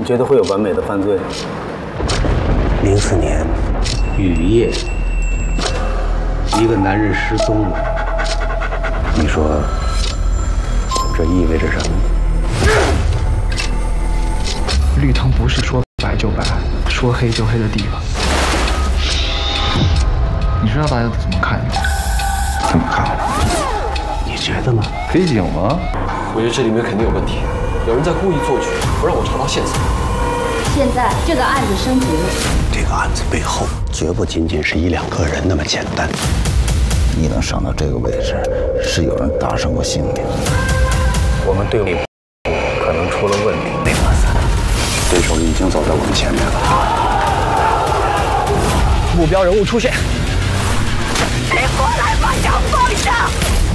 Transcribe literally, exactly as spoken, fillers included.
觉得会有完美的犯罪？ 零四年雨夜，一个男人失踪了。你说这意味着什么？ 绿藤不是说白就白，说黑就黑的地方。你知道大家怎么看你？ 怎么看？你觉得呢？ 黑警吗？ 我觉得这里面肯定有问题，有人在故意做局，不让我查到线索。 现在这个案子升级了， 这个案子背后绝不仅仅是一两个人那么简单。 你能上到这个位置，是有人搭上过性命。 我们队伍可能出了问题。 没法子，对手已经走在我们前面了。 目标人物出现。 你过来，把枪放下！